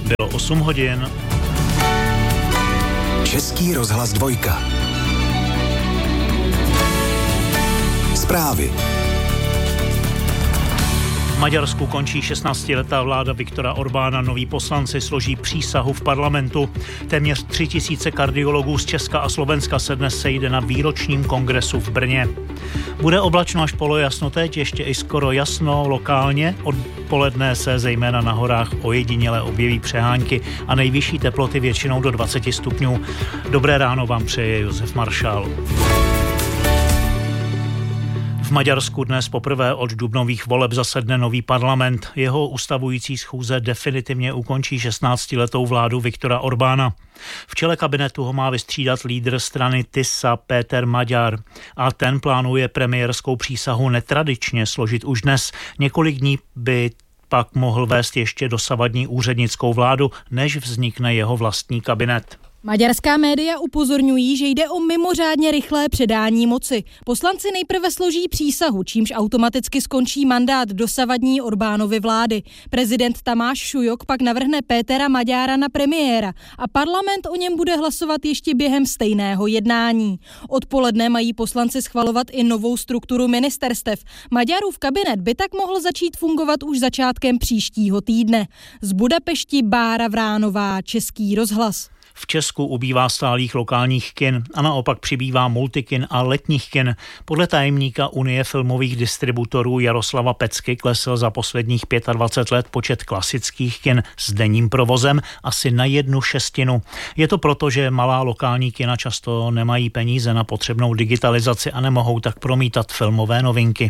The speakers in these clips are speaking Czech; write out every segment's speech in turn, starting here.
Bylo 8 hodin. Český rozhlas 2. Zprávy. V Maďarsku končí 16letá vláda Viktora Orbána. Noví poslanci složí přísahu v parlamentu. Téměř 3000 kardiologů z Česka a Slovenska se dnes sejde na výročním kongresu v Brně. Bude oblačno až polojasno, teď ještě i skoro jasno lokálně. Odpoledne se zejména na horách ojediněle objeví přehánky a nejvyšší teploty většinou do 20 stupňů. Dobré ráno vám přeje Josef Maršál. V Maďarsku dnes poprvé od dubnových voleb zasedne nový parlament. Jeho ustavující schůze definitivně ukončí 16letou vládu Viktora Orbána. V čele kabinetu ho má vystřídat lídr strany TISA Péter Magyar a ten plánuje premiérskou přísahu netradičně složit už dnes. Několik dní by pak mohl vést ještě dosavadní úřednickou vládu, než vznikne jeho vlastní kabinet. Maďarská média upozorňují, že jde o mimořádně rychlé předání moci. Poslanci nejprve složí přísahu, čímž automaticky skončí mandát dosavadní Orbánovy vlády. Prezident Tamáš Šujok pak navrhne Pétera Magyara na premiéra a parlament o něm bude hlasovat ještě během stejného jednání. Odpoledne mají poslanci schvalovat i novou strukturu ministerstev. Magyarův kabinet by tak mohl začít fungovat už začátkem příštího týdne. Z Budapešti Bára Vránová, Český rozhlas. V Česku ubývá stálých lokálních kin a naopak přibývá multikin a letních kin. Podle tajemníka Unie filmových distributorů Jaroslava Pecky klesl za posledních 25 let počet klasických kin s denním provozem asi na 1/6. Je to proto, že malá lokální kina často nemají peníze na potřebnou digitalizaci a nemohou tak promítat filmové novinky.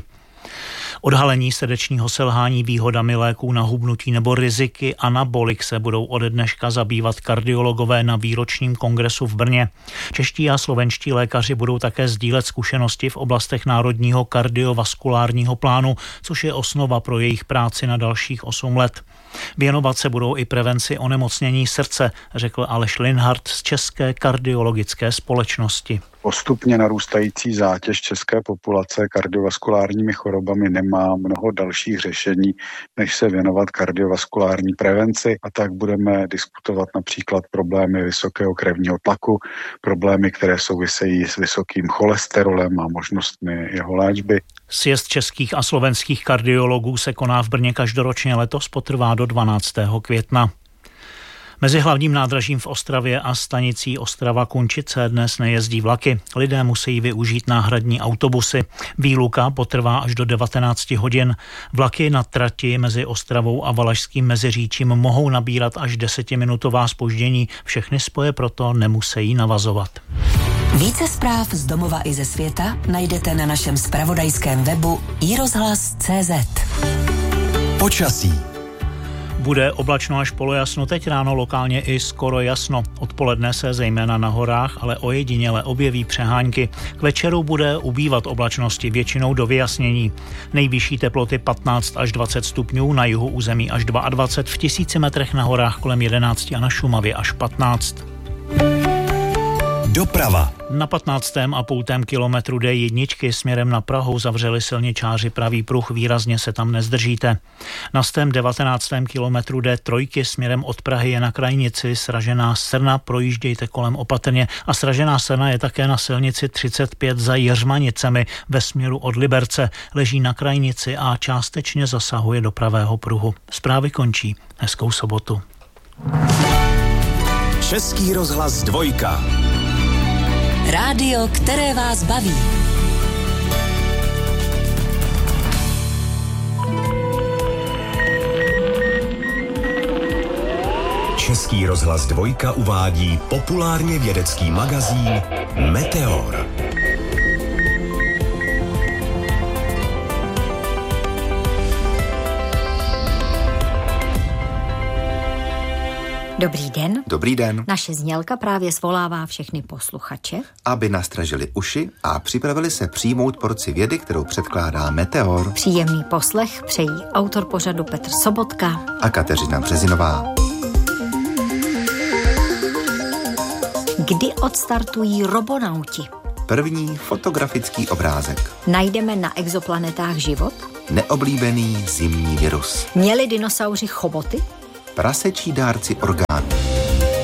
Odhalení srdečního selhání, výhodami léků na hubnutí nebo riziky anabolik se budou ode dneška zabývat kardiologové na výročním kongresu v Brně. Čeští a slovenští lékaři budou také sdílet zkušenosti v oblastech národního kardiovaskulárního plánu, což je osnova pro jejich práci na dalších 8 let. Věnovat se budou i prevenci onemocnění srdce, řekl Aleš Linhart z České kardiologické společnosti. Postupně narůstající zátěž české populace kardiovaskulárními chorobami nemá mnoho dalších řešení, než se věnovat kardiovaskulární prevenci, a tak budeme diskutovat například problémy vysokého krevního tlaku, problémy, které souvisejí s vysokým cholesterolem a možnostmi jeho léčby. Sjezd českých a slovenských kardiologů se koná v Brně každoročně, letos potrvá do 12. května. Mezi hlavním nádražím v Ostravě a stanicí Ostrava-Kunčice dnes nejezdí vlaky. Lidé musí využít náhradní autobusy. Výluka potrvá až do 19 hodin. Vlaky na trati mezi Ostravou a Valašským Meziříčím mohou nabírat až 10minutová zpoždění. Všechny spoje proto nemusí navazovat. Více zpráv z domova i ze světa najdete na našem zpravodajském webu iRozhlas.cz. Počasí. Bude oblačno až polojasno, teď ráno lokálně i skoro jasno. Odpoledne se zejména na horách, ale ojediněle objeví přehánky. K večeru bude ubývat oblačnosti, většinou do vyjasnění. Nejvyšší teploty 15 až 20 stupňů, na jihu území až 22, v 1000 metrech na horách kolem 11 a na Šumavě až 15. Doprava. Na 15,5 kilometru D1 směrem na Prahu zavřeli silničáři pravý pruh, výrazně se tam nezdržíte. Na 19. kilometru D3 směrem od Prahy je na Krajnici Sražená Srna, projíždějte kolem opatrně, a Sražená Srna je také na silnici 35 za Jiřmanicemi ve směru od Liberce, leží na Krajnici a částečně zasahuje do pravého pruhu. Zprávy končí. Hezkou sobotu. Český rozhlas 2. Rádio, které vás baví. Český rozhlas 2 uvádí populárně vědecký magazín Meteor. Dobrý den. Dobrý den. Naše znělka právě svolává všechny posluchače, aby nastražili uši a připravili se přijmout porci vědy, kterou předkládá Meteor. Příjemný poslech přejí autor pořadu Petr Sobotka a Kateřina Březinová. Kdy odstartují robonauti? První fotografický obrázek. Najdeme na exoplanetách život? Neoblíbený zimní virus. Měli dinosauři choboty? prasečí dárci orgánů.